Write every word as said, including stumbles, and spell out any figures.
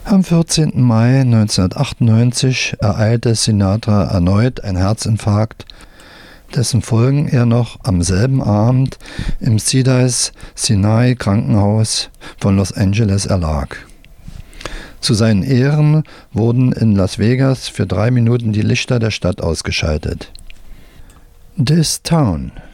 Am vierzehnten Mai neunzehnhundertachtundneunzig ereilte Sinatra erneut ein Herzinfarkt, dessen Folgen er noch am selben Abend im Cedars-Sinai Krankenhaus von Los Angeles erlag. Zu seinen Ehren wurden in Las Vegas für drei Minuten die Lichter der Stadt ausgeschaltet. This Town